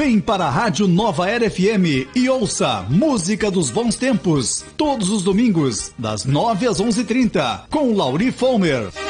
Vem para a Rádio Nova Era FM e ouça Música dos Bons Tempos, todos os domingos, das 9 às 11h30, com Lauri Fomer.